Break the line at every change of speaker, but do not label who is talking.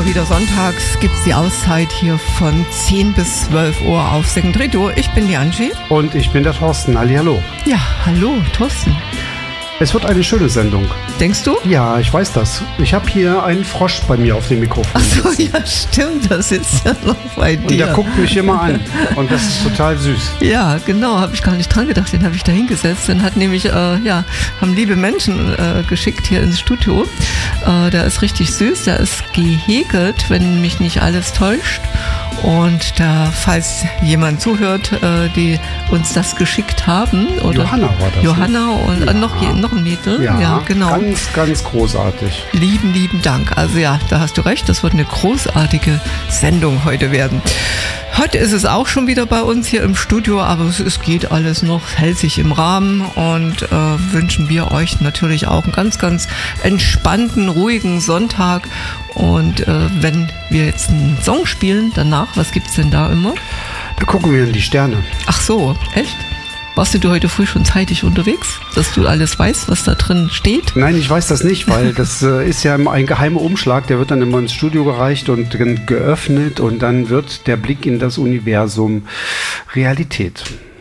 immer wieder sonntags gibt es die Auszeit hier von 10 bis 12 Uhr auf Second Radio. Ich bin die Angie.
Und ich bin der Thorsten. Hallihallo.
Ja, hallo Thorsten.
Es wird eine schöne Sendung.
Denkst du?
Ja, ich weiß das. Ich habe hier einen Frosch bei mir auf dem Mikrofon.
Ach so, ja stimmt, das ist ja noch bei dir.
Und der guckt mich immer an und das ist total süß.
Ja, genau, habe ich gar nicht dran gedacht, den habe ich da hingesetzt. Den hat nämlich, haben liebe Menschen geschickt hier ins Studio. Der ist richtig süß, der ist gehäkelt, wenn mich nicht alles täuscht. Und da, falls jemand zuhört, die uns das geschickt haben, oder
Johanna war das.
Johanna und
ja.
noch ein Mädel.
Ja,
genau.
Ganz, ganz großartig.
Lieben Dank. Also ja, da hast du recht, das wird eine großartige Sendung heute werden. Heute ist es auch schon wieder bei uns hier im Studio, aber es geht alles noch, hält sich im Rahmen und wünschen wir euch natürlich auch einen ganz, ganz entspannten, ruhigen Sonntag. Und wenn wir jetzt einen Song spielen, danach, was gibt's denn da immer?
Da gucken wir in die Sterne.
Ach so, echt? Warst du heute früh schon zeitig unterwegs, dass du alles weißt, was da drin steht?
Nein, ich weiß das nicht, weil das ist ja ein geheimer Umschlag, der wird dann immer ins Studio gereicht und geöffnet und dann wird der Blick in das Universum Realität.